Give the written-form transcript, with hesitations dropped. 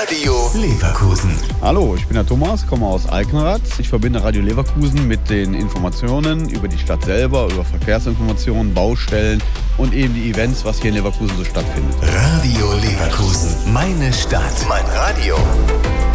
Radio Leverkusen. Hallo, ich bin der Thomas, komme aus Alkenrath. Ich verbinde Radio Leverkusen mit den Informationen über die Stadt selber, über Verkehrsinformationen, Baustellen und eben die Events, was hier in Leverkusen so stattfindet. Radio Leverkusen. Meine Stadt. Mein Radio.